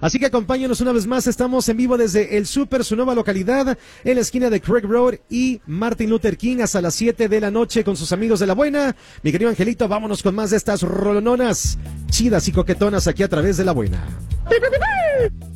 Así que acompáñenos una vez más, estamos en vivo desde el Super, su nueva localidad, en la esquina de Craig Road y Martin Luther King, hasta las 7 de la noche con sus amigos de La Buena. Mi querido Angelito, vámonos con más de estas rolononas chidas y coquetonas aquí a través de La Buena.